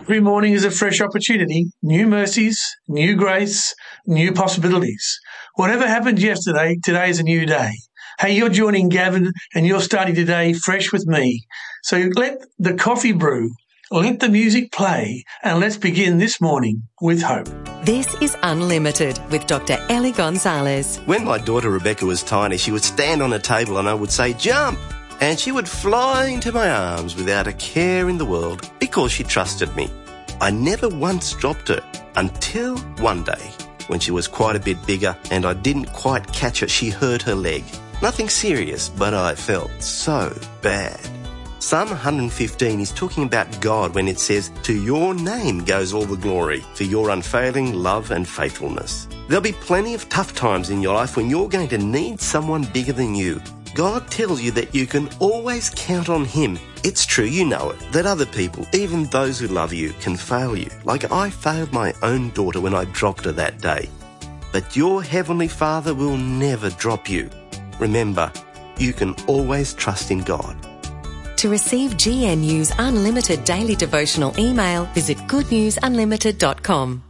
Every morning is a fresh opportunity, new mercies, new grace, new possibilities. Whatever happened yesterday, today is a new day. Hey, you're joining Gavin and you're starting today fresh with me. So let the coffee brew, let the music play, and let's begin this morning with hope. This is Unlimited with Dr. Ellie Gonzalez. When my daughter Rebecca was tiny, she would stand on a table and I would say, "Jump!" And she would fly into my arms without a care in the world because she trusted me. I never once dropped her until one day when she was quite a bit bigger and I didn't quite catch her. She hurt her leg. Nothing serious, but I felt so bad. Psalm 115 is talking about God when it says, "To your name goes all the glory for your unfailing love and faithfulness." There'll be plenty of tough times in your life when you're going to need someone bigger than you. God tells you that you can always count on Him. It's true, you know it, that other people, even those who love you, can fail you. Like I failed my own daughter when I dropped her that day. But your Heavenly Father will never drop you. Remember, you can always trust in God. To receive GNU's Unlimited Daily Devotional email, visit goodnewsunlimited.com.